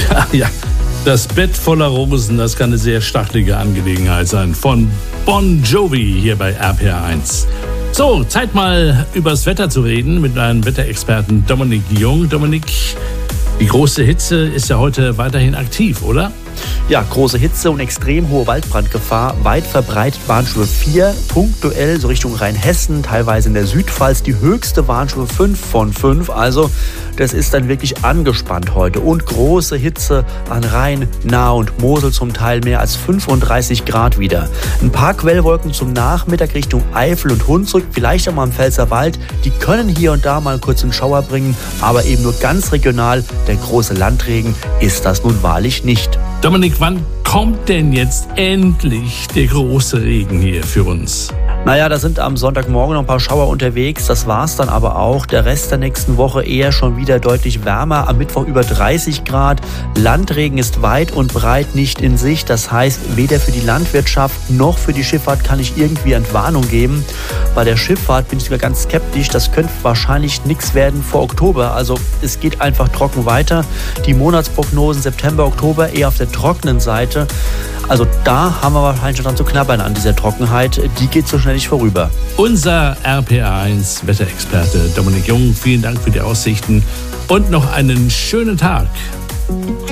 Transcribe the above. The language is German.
Ja, das Bett voller Rosen, das kann eine sehr stachelige Angelegenheit sein. Von Bon Jovi hier bei RPR1. So, Zeit mal übers Wetter zu reden mit meinem Wetterexperten Dominik Jung. Dominik, die große Hitze ist ja heute weiterhin aktiv, oder? Ja, große Hitze und extrem hohe Waldbrandgefahr. Weit verbreitet Warnstufe 4, punktuell so Richtung Rheinhessen, teilweise in der Südpfalz die höchste Warnstufe 5 von 5. Also das ist dann wirklich angespannt heute. Und große Hitze an Rhein, Nahe und Mosel, zum Teil mehr als 35 Grad wieder. Ein paar Quellwolken zum Nachmittag Richtung Eifel und Hunsrück, vielleicht auch mal im Pfälzerwald. Die können hier und da mal kurz einen Schauer bringen, aber eben nur ganz regional. Der große Landregen ist das nun wahrlich nicht. Dominik, wann kommt denn jetzt endlich der große Regen hier für uns? Naja, da sind am Sonntagmorgen noch ein paar Schauer unterwegs. Das war's dann aber auch. Der Rest der nächsten Woche eher schon wieder deutlich wärmer. Am Mittwoch über 30 Grad. Landregen ist weit und breit nicht in Sicht. Das heißt, weder für die Landwirtschaft noch für die Schifffahrt kann ich irgendwie Entwarnung geben. Bei der Schifffahrt bin ich sogar ganz skeptisch. Das könnte wahrscheinlich nichts werden vor Oktober. Also es geht einfach trocken weiter. Die Monatsprognosen September, Oktober eher auf der trockenen Seite. Also da haben wir wahrscheinlich schon dran zu knabbern an dieser Trockenheit. Die geht so schnell nicht vorüber. Unser RPR1 Wetterexperte Dominik Jung, vielen Dank für die Aussichten und noch einen schönen Tag.